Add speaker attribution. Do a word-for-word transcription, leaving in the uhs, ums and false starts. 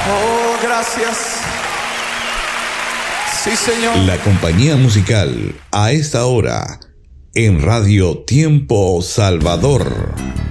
Speaker 1: Oh, gracias. Sí, Señor.
Speaker 2: La compañía musical a esta hora en Radio Tiempo Salvador.